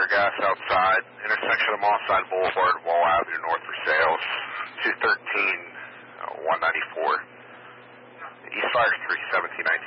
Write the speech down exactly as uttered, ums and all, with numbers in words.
fire gas outside, intersection of Mosside Boulevard, Wall Avenue North for sales, two thirteen, one ninety-four. East Fire three seventeen nineteen.